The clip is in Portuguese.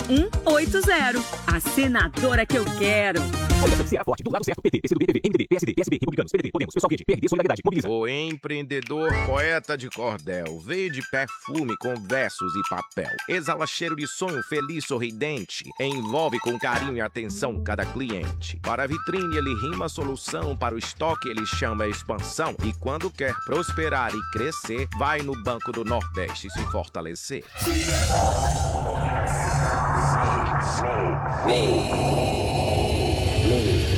0180. A senadora que eu quero. Coligação Ceará Forte, do lado certo, PT, PCdoB, PV, MDB, PSD, PSB, Republicanos, PDT, Podemos, Pessoal Quente, PRD, Solidariedade, Mobiliza. O empreendedor poeta de cordel veio de perfume com versos e papel. Exala cheiro de sonho feliz, sorridente. Envolve com carinho e atenção cada cliente. Para a vitrine ele rima a solução, para o estoque ele chama a expansão. E quando quer prosperar e crescer, vai no Banco do Nordeste se fortalecer. Flow.